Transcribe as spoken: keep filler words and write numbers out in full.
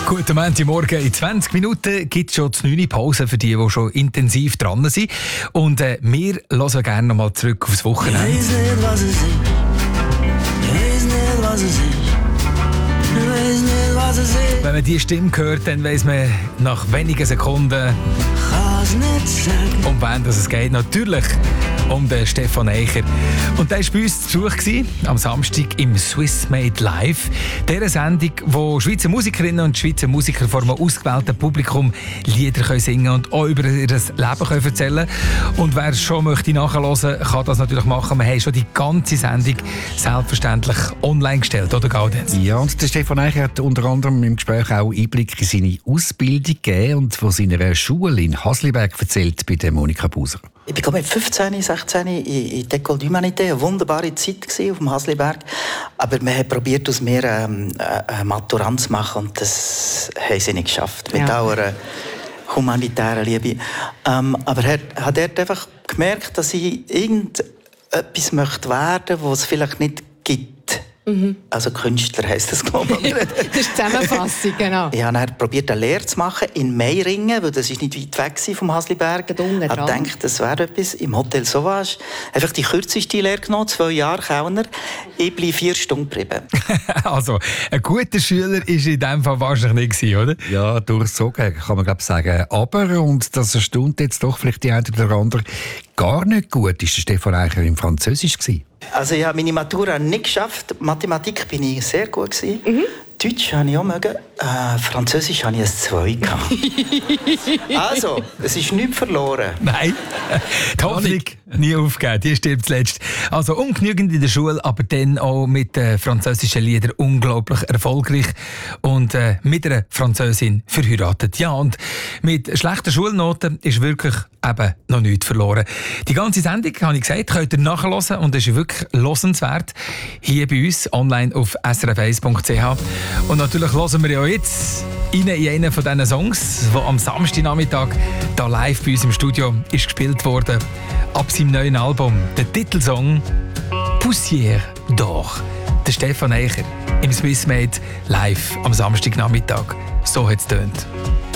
Guten Montagmorgen. In zwanzig Minuten gibt es schon die neunte Pause für die, die schon intensiv dran sind. Und äh, wir hören gerne noch mal zurück aufs Wochenende. Ich weiß nicht, was es ist. Ich weiß nicht, was es ist. Ich weiß nicht, was es ist. Wenn man diese Stimme hört, dann weiss man nach wenigen Sekunden, Kann's nicht sagen. um wen es geht. Natürlich um den Stefan Eicher. Und der war bei uns zu Besuch gewesen, am Samstag im Swiss Made Live. Dieser Sendung, wo Schweizer Musikerinnen und Schweizer Musiker vor einem ausgewählten Publikum Lieder können singen und auch über ihr Leben können erzählen können. Und wer schon möchte nachhören, kann das natürlich machen. Wir haben schon die ganze Sendung selbstverständlich online gestellt, oder Gaudenz? Ja, und der Stefan Eicher hat unter anderem im Gespräch auch Einblick in seine Ausbildung gegeben und von seiner Schule in Hasliberg erzählt bei der Monika Buser. Ich war mit fünfzehn, sechzehn in, in École d'Humanité, eine wunderbare Zeit auf dem Hasliberg. Aber wir haben probiert, aus mir ähm, eine Maturant zu machen und das haben sie nicht geschafft. Mit Ja. aller humanitären Liebe. Ähm, aber er hat dort einfach gemerkt, dass ich irgendetwas möchte werden, was es vielleicht nicht gibt. Mhm. Also Künstler heisst das, glaube ich. Das ist die Zusammenfassung, genau. Ich habe dann probiert, eine Lehre zu machen in Meiringen, weil das ist nicht weit weg vom Hasliberg. Ich habe gedacht, das wäre etwas im Hotel Sauvage. Einfach die kürzeste Lehre genommen, zwei Jahre Kellner. Ich bleibe vier Stunden geblieben. Also, ein guter Schüler war in diesem Fall wahrscheinlich nicht, oder? Ja, durchzogen, kann man glaube sagen. Aber, und das erstaunt jetzt doch vielleicht die eine oder andere, gar nicht gut ist der Stefan Eicher im Französisch gewesen. Also ich habe meine Matura nicht geschafft. Mathematik bin ich sehr gut gewesen. Mhm. Deutsch habe ich auch mögen. Äh, Französisch habe ich ein zwei gehabt. Also, es ist nichts verloren. Nein, die Hoffnung nie aufgeben, die stirbt zuletzt. Also ungenügend in der Schule, aber dann auch mit den französischen Liedern unglaublich erfolgreich und äh, mit einer Französin verheiratet. Ja, und mit schlechten Schulnoten ist wirklich eben noch nichts verloren. Die ganze Sendung, habe ich gesagt, könnt ihr nachhören und ist wirklich hörenswert hier bei uns online auf s r f eins punkt c h. Und natürlich hören wir ja jetzt rein in einen von diesen Songs, der am Samstagnachmittag hier live bei uns im Studio ist gespielt wurde. Ab seinem neuen Album, der Titelsong «Poussière d'or». Der Stefan Eicher im Swiss Made live am Samstagnachmittag. So hat es getönt.